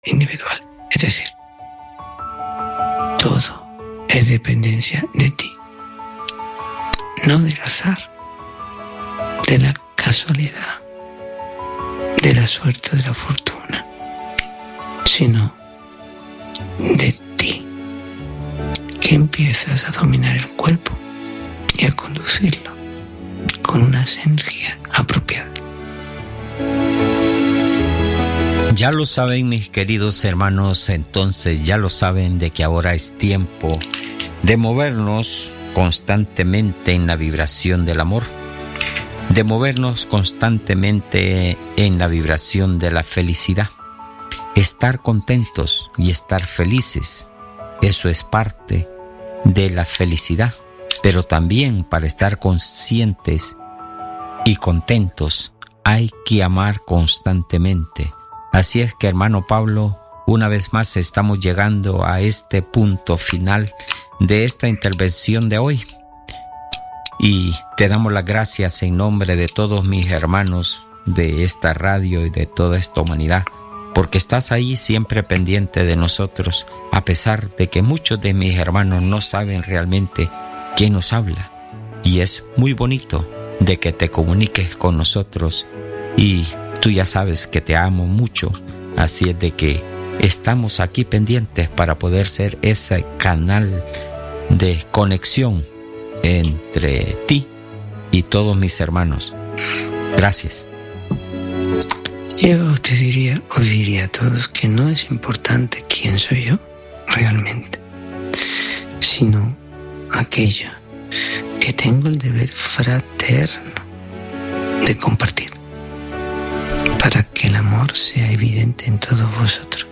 individual. Es decir, todo es dependencia de ti, no del azar, de la casualidad, de la suerte, de la fortuna, sino de ti, que empiezas a dominar el cuerpo y a conducirlo con unas energías apropiadas. Ya lo saben, mis queridos hermanos, entonces ya lo saben de que ahora es tiempo de movernos constantemente en la vibración del amor, de movernos constantemente en la vibración de la felicidad. Estar contentos y estar felices, eso es parte de la felicidad, pero también para estar conscientes y contentos hay que amar constantemente. Así es que, hermano Pablo, una vez más estamos llegando a este punto final de esta intervención de hoy. Y te damos las gracias en nombre de todos mis hermanos de esta radio y de toda esta humanidad, porque estás ahí siempre pendiente de nosotros, a pesar de que muchos de mis hermanos no saben realmente quién nos habla. Y es muy bonito de que te comuniques con nosotros, y tú ya sabes que te amo mucho, así es de que estamos aquí pendientes para poder ser ese canal de conexión entre ti y todos mis hermanos. Gracias. Yo te diría, os diría a todos que no es importante quién soy yo realmente, sino aquello que tengo el deber fraterno de compartir, para que el amor sea evidente en todos vosotros.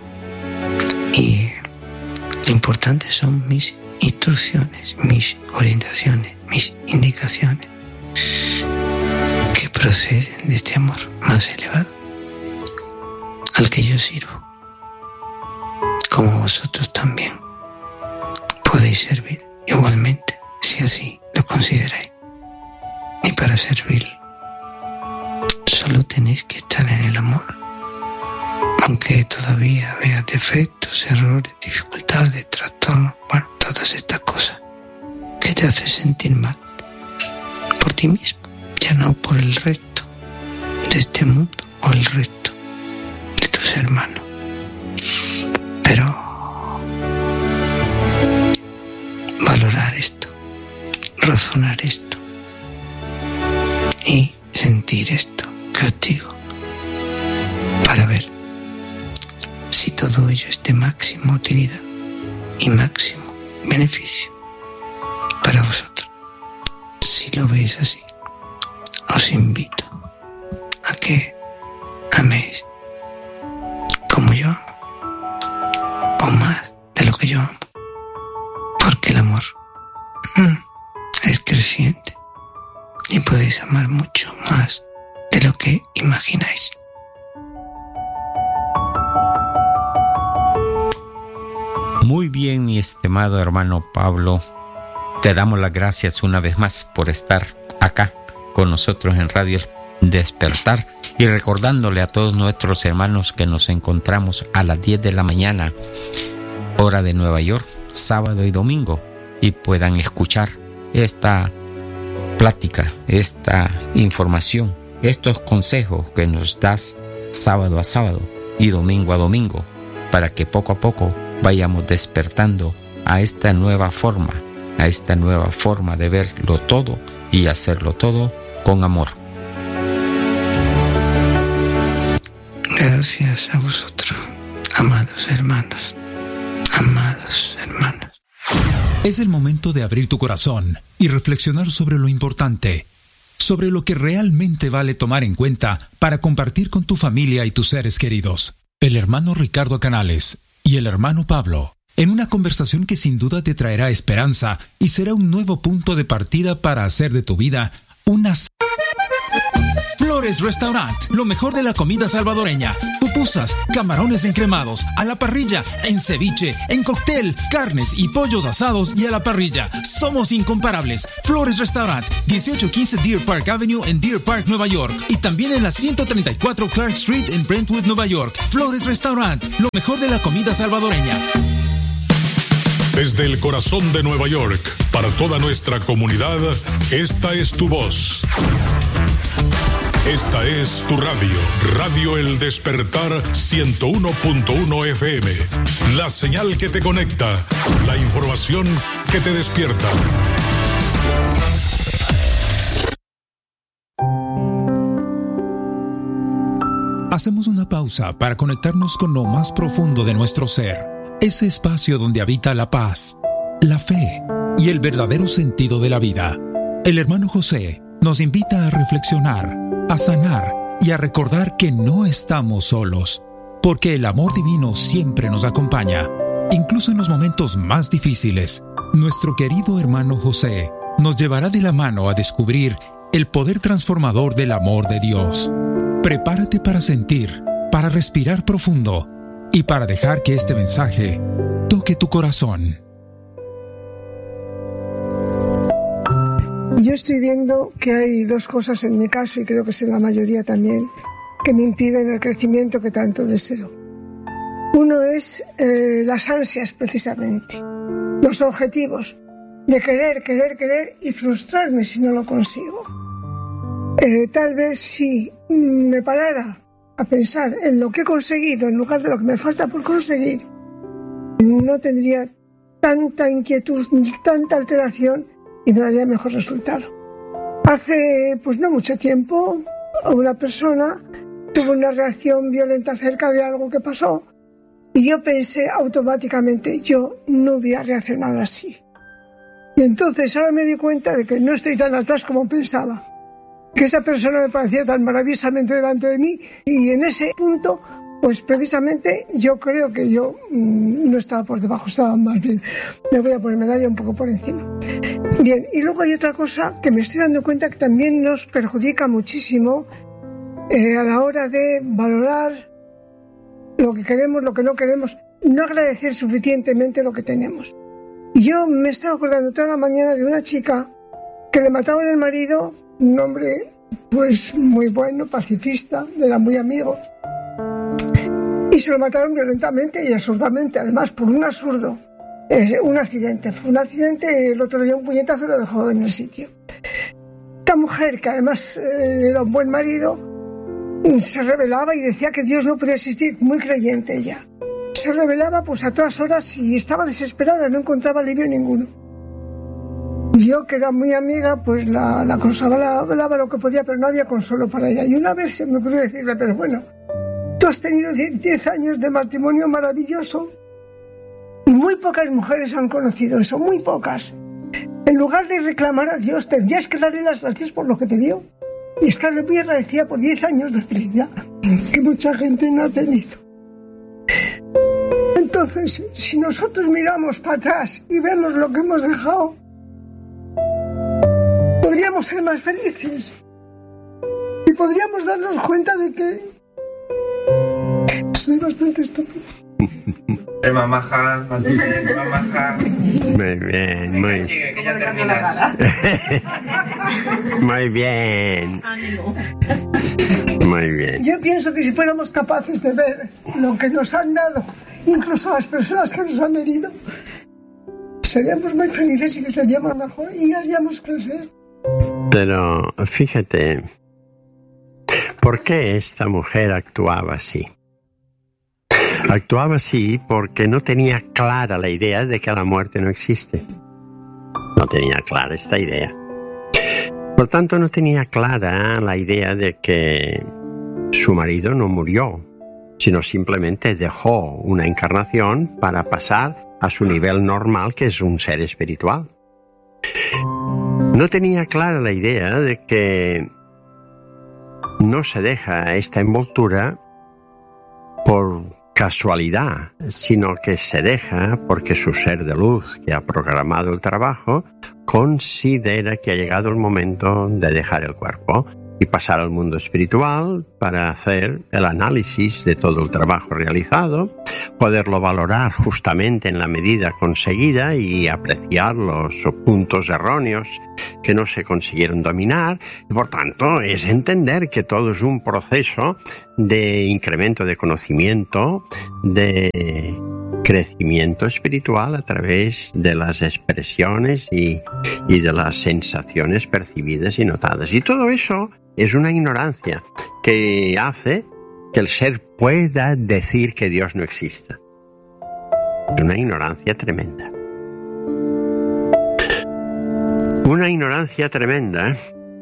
Y lo importante son mis instrucciones, mis orientaciones, mis indicaciones, que proceden de este amor más elevado al que yo sirvo, como vosotros también podéis servir igualmente, si así lo consideráis. Y para servir solo tenéis que estar en el amor, aunque todavía veas defectos, errores, dificultades, trastornos, bueno, todas estas cosas que te hacen sentir mal por ti mismo, ya no por el resto de este mundo o el resto de tus hermanos. Pero valorar esto, razonar esto y sentir esto que os digo, para ver si todo ello es de máxima utilidad y máximo beneficio para vosotros. Si lo veis así, os invito a que améis como yo amo, o más de lo que yo amo, porque el amor es creciente y podéis amar mucho más de lo que imagináis. Muy bien, mi estimado hermano Pablo, te damos las gracias una vez más por estar acá con nosotros en Radio Despertar, y recordándole a todos nuestros hermanos que nos encontramos a las 10 de la mañana, hora de Nueva York, sábado y domingo, y puedan escuchar esta plática, esta información, estos consejos que nos das sábado a sábado y domingo a domingo, para que poco a poco vayamos despertando a esta nueva forma de verlo todo y hacerlo todo con amor. Gracias a vosotros, amados hermanos, amados hermanos. Es el momento de abrir tu corazón y reflexionar sobre lo importante, sobre lo que realmente vale tomar en cuenta para compartir con tu familia y tus seres queridos. El hermano Ricardo Canales y el hermano Pablo, en una conversación que sin duda te traerá esperanza y será un nuevo punto de partida para hacer de tu vida una... Flores Restaurant, lo mejor de la comida salvadoreña. Tu pupusas, camarones encremados, a la parrilla, en ceviche, en cóctel, carnes y pollos asados y a la parrilla. Somos incomparables. Flores Restaurant, 1815 Deer Park Avenue en Deer Park, Nueva York. Y también en la 134 Clark Street en Brentwood, Nueva York. Flores Restaurant, lo mejor de la comida salvadoreña. Desde el corazón de Nueva York, para toda nuestra comunidad, esta es tu voz. Esta es tu radio, Radio El Despertar 101.1 FM. La señal que te conecta, la información que te despierta. Hacemos una pausa para conectarnos con lo más profundo de nuestro ser. Ese espacio donde habita la paz, la fe y el verdadero sentido de la vida. El hermano José nos invita a reflexionar, a sanar y a recordar que no estamos solos, porque el amor divino siempre nos acompaña, incluso en los momentos más difíciles. Nuestro querido hermano José nos llevará de la mano a descubrir el poder transformador del amor de Dios. Prepárate para sentir, para respirar profundo y para dejar que este mensaje toque tu corazón. Yo estoy viendo que hay dos cosas en mi caso, y creo que es en la mayoría también, que me impiden el crecimiento que tanto deseo. Uno es las ansias, precisamente, los objetivos de querer y frustrarme si no lo consigo. Tal vez si me parara a pensar en lo que he conseguido en lugar de lo que me falta por conseguir, no tendría tanta inquietud, tanta alteración y me daría mejor resultado. Hace no mucho tiempo una persona tuvo una reacción violenta acerca de algo que pasó y yo pensé automáticamente, yo no hubiera reaccionado así. Y entonces ahora me di cuenta de que no estoy tan atrás como pensaba, que esa persona me parecía tan maravillosamente delante de mí, y en ese punto, precisamente yo creo que yo no estaba por debajo, estaba más bien, me voy a poner medalla un poco por encima. Bien, y luego hay otra cosa que me estoy dando cuenta que también nos perjudica muchísimo a la hora de valorar lo que queremos, lo que no queremos, no agradecer suficientemente lo que tenemos. Yo me estaba acordando toda la mañana de una chica que le mataron el marido, un hombre muy bueno, pacifista, era muy amigo, y se lo mataron violentamente y absurdamente, además por un absurdo, un accidente. Fue un accidente, el otro día un puñetazo lo dejó en el sitio. Esta mujer, que además era un buen marido, se rebelaba y decía que Dios no podía existir, muy creyente ella. Se rebelaba a todas horas y estaba desesperada, no encontraba alivio ninguno. Yo, que era muy amiga, la consolaba, hablaba lo que podía, pero no había consuelo para ella. Y una vez se me ocurrió decirle, pero bueno, tú has tenido 10 años de matrimonio maravilloso y muy pocas mujeres han conocido eso, muy pocas. En lugar de reclamar a Dios, tendrías que darle las gracias por lo que te dio y estar muy agradecida por 10 años de felicidad que mucha gente no ha tenido. Entonces, si nosotros miramos para atrás y vemos lo que hemos dejado, podríamos ser más felices y podríamos darnos cuenta de que soy bastante estúpido. Mamaja. Muy bien, muy bien. Muy bien. Muy bien. Yo pienso que si fuéramos capaces de ver lo que nos han dado, incluso las personas que nos han herido, seríamos muy felices y seríamos mejor y haríamos crecer. Pero fíjate, ¿por qué esta mujer actuaba así? Actuaba así porque no tenía clara la idea de que la muerte no existe. No tenía clara esta idea. Por tanto, no tenía clara la idea de que su marido no murió, sino simplemente dejó una encarnación para pasar a su nivel normal, que es un ser espiritual. No tenía clara la idea de que no se deja esta envoltura por casualidad, sino que se deja porque su ser de luz, que ha programado el trabajo, considera que ha llegado el momento de dejar el cuerpo y pasar al mundo espiritual para hacer el análisis de todo el trabajo realizado, poderlo valorar justamente en la medida conseguida y apreciar los puntos erróneos que no se consiguieron dominar. Y por tanto, es entender que todo es un proceso de incremento de conocimiento, de crecimiento espiritual a través de las expresiones y de las sensaciones percibidas y notadas. Y todo eso es una ignorancia que hace que el ser pueda decir que Dios no exista. Es una ignorancia tremenda. Una ignorancia tremenda,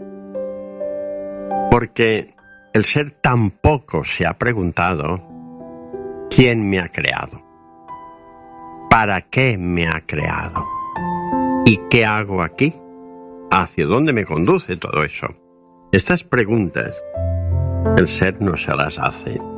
porque el ser tampoco se ha preguntado quién me ha creado, para qué me ha creado y qué hago aquí, hacia dónde me conduce todo eso. Estas preguntas el ser no se las hace.